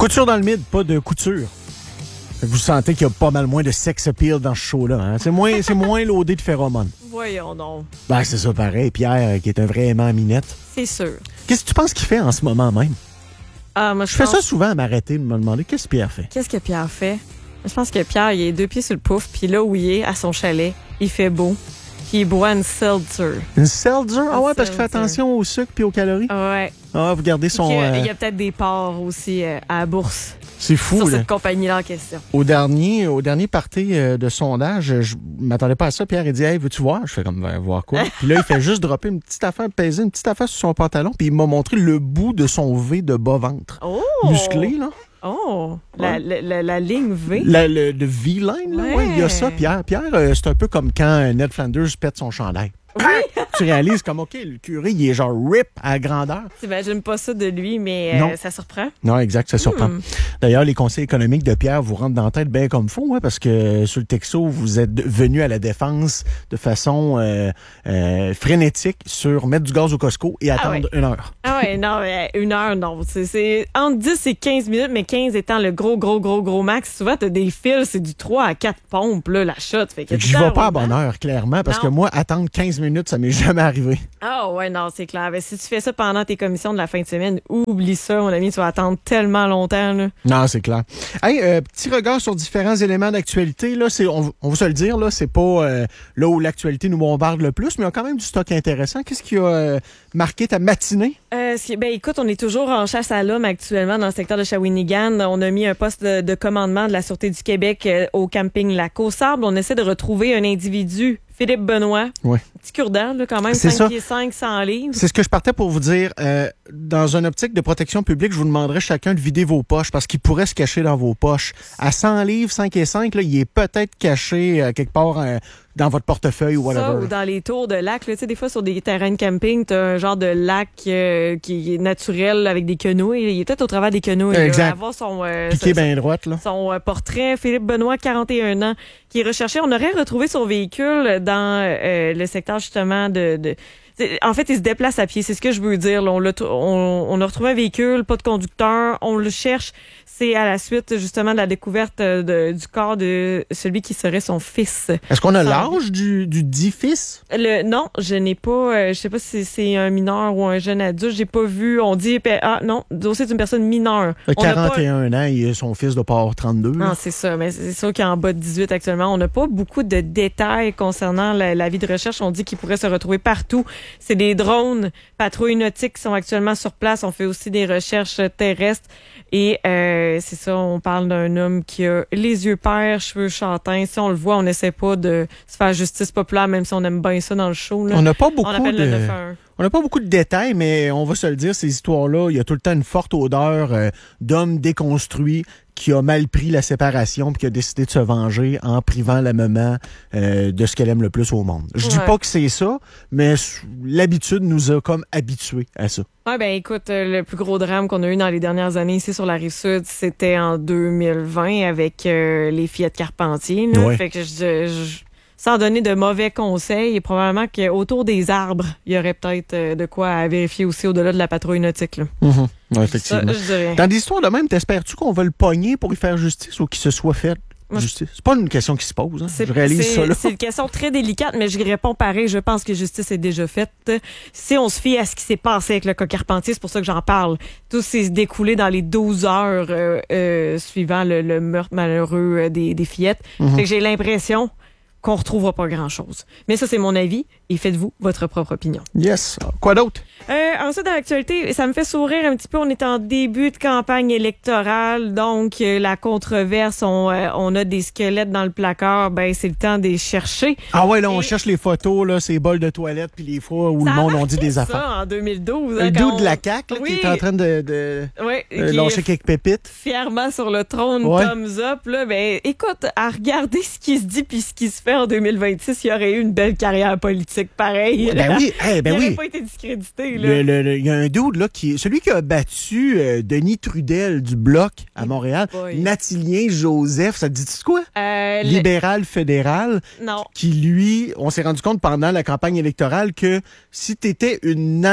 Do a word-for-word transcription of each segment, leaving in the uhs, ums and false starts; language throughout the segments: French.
Couture dans le mid, pas de couture. Vous sentez qu'il y a pas mal moins de sex appeal dans ce show-là. Hein? C'est moins, c'est moins loadé de phéromones. Voyons donc. Ben, c'est ça, pareil. Pierre, qui est un vrai aimant à minette. C'est sûr. Qu'est-ce que tu penses qu'il fait en ce moment même? Ah, moi, je Je fais pense... ça souvent à m'arrêter de me demander qu'est-ce que Pierre fait. Qu'est-ce que Pierre fait? Je pense que Pierre, il est deux pieds sur le pouf, puis là où il est, à son chalet, il fait beau, puis il boit une seltzer. Une seltzer? Ah ouais, Une parce qu'il fait seltzer. attention au sucre puis aux calories? Ouais. Ah, vous gardez son... Puis, euh, euh, Il y a peut-être des parts aussi euh, à la bourse C'est fou, sur là. cette compagnie-là en question. Au dernier, au dernier party euh, de sondage, je m'attendais pas à ça. Pierre, il dit « Hey, veux-tu voir? » Je fais comme ben, « Voir quoi? » Puis là, il fait juste dropper une petite affaire, peser une petite affaire sur son pantalon, puis il m'a montré le bout de son V de bas-ventre. Oh! Musclé, là. Oh! La, la, la, la ligne V. La- le, le V-line, là. Ouais. Ouais, il y a ça, Pierre. Pierre, euh, c'est un peu comme quand Ned Flanders pète son chandail. Oui! Tu réalises comme, OK, le curé, il est genre rip à grandeur. T'imagines pas ça de lui, mais euh, Non. ça surprend. Non, exact, ça surprend. Hmm. D'ailleurs, les conseils économiques de Pierre vous rentrent dans la tête bien comme faut, hein, parce que sur le texto, vous êtes venu à la défense de façon euh, euh, frénétique sur mettre du gaz au Costco et attendre ouais. une heure. Ah ouais, non, mais une heure, non. C'est, c'est entre dix et quinze minutes, mais quinze étant le gros, gros, gros, gros max. Souvent, t'as des fils, c'est du trois à quatre pompes, là, la shot. Fait que Fait que j'y vais pas à bonne heure, clairement, parce Non. que moi, attendre quinze minutes, ça m'est jamais arrivé. Ah ouais, non, c'est clair. Mais si tu fais ça pendant tes commissions de la fin de semaine, oublie ça, mon ami, tu vas attendre tellement longtemps, là. Non, c'est clair. Hey, euh, petit regard sur différents éléments d'actualité. Là, c'est, on, on va se le dire, là, c'est pas euh, là où l'actualité nous bombarde le plus, mais il y a quand même du stock intéressant. Qu'est-ce qui a euh, marqué ta matinée? Euh, ce qui- ben écoute, on est toujours en chasse à l'homme actuellement dans le secteur de Shawinigan. On a mis un poste de, de commandement de la Sûreté du Québec euh, au camping Lac aux Sables. On essaie de retrouver un individu, Philippe Benoît. Ouais. Petit cure-dent, là, quand même, C'est ça. cinq pieds cinq, cent livres. C'est ce que je partais pour vous dire. Euh, dans une optique de protection publique, je vous demanderais chacun de vider vos poches parce qu'il pourrait se cacher dans vos poches. À cent livres, cinq et cinq, là, il est peut-être caché euh, quelque part euh, dans votre portefeuille ou Ça, whatever. ou dans les tours de lac, là, tu sais, des fois sur des terrains de camping, t'as un genre de lac euh, qui est naturel avec des quenouilles. Il est peut-être au travers des quenouilles. là. Exact. Avoir son, euh, Piqué son- bien droite, là. son euh, portrait, Philippe Benoît, quarante et un ans, qui est recherché. On aurait retrouvé son véhicule dans euh, le secteur justement de... de c'est- en fait, il se déplace à pied, c'est ce que je veux dire. Là, on, l'a tr- on, on a retrouvé un véhicule, pas de conducteur, on le cherche. C'est à la suite justement de la découverte euh, de- du corps de celui qui serait son fils. Est-ce qu'on a Ça- l'âge du, du dit fils? Le non, je n'ai pas, euh, je sais pas si c'est un mineur ou un jeune adulte, j'ai pas vu. On dit pe- ah non, c'est une personne mineure. Il a On n'a quarante et pas- un ans, il, son fils doit pas avoir trente-deux. là. Non, c'est ça, mais c'est sûr qu'il est en bas de dix-huit actuellement. On n'a pas beaucoup de détails concernant la, la vie de recherche. On dit qu'il pourrait se retrouver partout. C'est des drones, patrouilles nautiques qui sont actuellement sur place. On fait aussi des recherches terrestres. Et euh, c'est ça, on parle d'un homme qui a les yeux pairs, cheveux châtains. Si on le voit, on n'essaie pas de se faire justice populaire, même si on aime bien ça dans le show. Là. On n'a pas beaucoup On appelle de... le neuf un un. On n'a pas beaucoup de détails, mais on va se le dire, ces histoires-là, il y a tout le temps une forte odeur euh, d'homme déconstruit qui a mal pris la séparation puis qui a décidé de se venger en privant la maman euh, de ce qu'elle aime le plus au monde. Je dis Ouais. pas que c'est ça, mais s- l'habitude nous a comme habitués à ça. Ouais, ben écoute, euh, le plus gros drame qu'on a eu dans les dernières années ici sur la Rive-Sud, c'était en deux mille vingt avec euh, les fillettes Carpentier. Là. Ouais. Fait que je, je- sans donner de mauvais conseils, et probablement qu'autour des arbres, il y aurait peut-être euh, de quoi à vérifier aussi au-delà de la patrouille nautique. Là. Mm-hmm. Ouais, Ça, effectivement. je dirais. Dans des histoires de même, t'espères-tu qu'on va le pogner pour y faire justice ou qu'il se soit fait Moi, je- justice? C'est pas une question qui se pose. Hein? C'est, Je réalise c'est- ça là. c'est une question très délicate, mais je réponds pareil. Je pense que justice est déjà faite. Si on se fie à ce qui s'est passé avec le cas Carpentier, c'est pour ça que j'en parle. Tout s'est découlé dans les douze heures euh, euh, suivant le, le meurtre malheureux euh, des, des fillettes. Mhm. Fait que j'ai l'impression qu'on retrouvera pas grand-chose. Mais ça, c'est mon avis et faites-vous votre propre opinion. Yes. Quoi d'autre? Euh, ensuite, dans l'actualité, ça me fait sourire un petit peu. On est en début de campagne électorale, donc euh, la controverse, on, euh, on a des squelettes dans le placard, ben c'est le temps de les chercher. Ah ouais, là, on Et- cherche les photos, là, ces bols de toilette, puis les fois où Ça le a monde ont dit marqué des ça affaires. en deux mille douze. Le hein, dude quand de la on- C A Q, là, Oui. qui est en train de, de Ouais, euh, qui lâcher est quelques pépites. fièrement sur le trône, Ouais. thumbs up. Là, ben, écoute, à regarder ce qui se dit puis ce qui se fait en deux mille vingt-six, il y aurait eu une belle carrière politique pareil. Ouais, ben oui, eh, ben il n'aurait oui. pas été discrédité. Là. Le- le- le- Il y a un dude, là, qui, celui qui a battu euh, Denis Trudel du Bloc à Montréal, boy. Nathilien Joseph, ça te dit quoi? Euh, le- Libéral fédéral, Non. qui lui, on s'est rendu compte pendant la campagne électorale que si t'étais une nana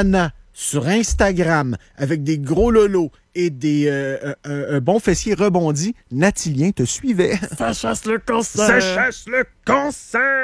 sur Instagram avec des gros lolos et des euh, un, un bon fessier rebondi, Natilien te suivait. Ça chasse le cancer. Ça chasse le cancer.